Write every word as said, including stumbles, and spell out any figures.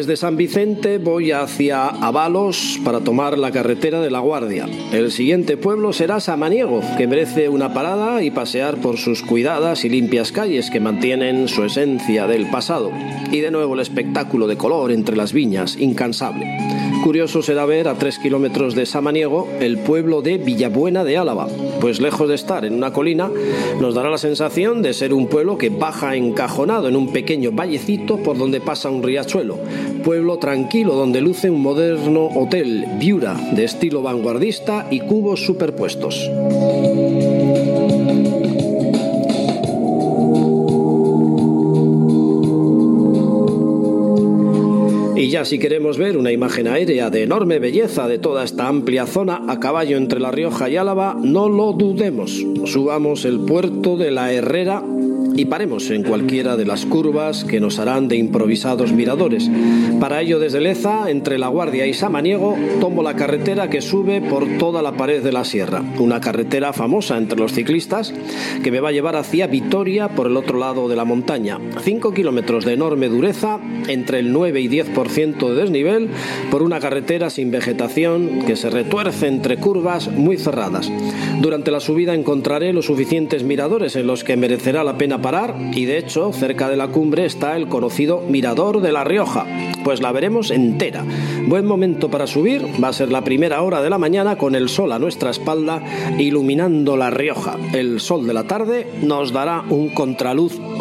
desde San Vicente voy hacia Avalos para tomar la carretera de La Guardia. El siguiente pueblo será Samaniego, que merece una parada y pasear por sus cuidadas y limpias calles que mantienen su esencia del pasado. Y de nuevo el espectáculo de color entre las viñas, incansable. Curioso será ver a tres kilómetros de Samaniego el pueblo de Villabuena de Álava, pues lejos de estar en una colina, nos dará la sensación de ser un pueblo que baja encajonado en un pequeño vallecito por donde pasa un riachuelo. Pueblo tranquilo donde luce un moderno hotel Viura de estilo vanguardista y cubos superpuestos. Y ya si queremos ver una imagen aérea de enorme belleza de toda esta amplia zona a caballo entre La Rioja y Álava, no lo dudemos. Subamos el puerto de La Herrera y paremos en cualquiera de las curvas que nos harán de improvisados miradores. Para ello, desde Leza, entre La Guardia y Samaniego, tomo la carretera que sube por toda la pared de la sierra. Una carretera famosa entre los ciclistas que me va a llevar hacia Vitoria por el otro lado de la montaña. Cinco kilómetros de enorme dureza, entre el nueve y diez por ciento de desnivel, por una carretera sin vegetación que se retuerce entre curvas muy cerradas. Durante la subida encontraré los suficientes miradores en los que merecerá la pena parar y de hecho cerca de la cumbre está el conocido Mirador de La Rioja, pues la veremos entera. Buen momento para subir, va a ser la primera hora de la mañana con el sol a nuestra espalda iluminando La Rioja. El sol de la tarde nos dará un contraluz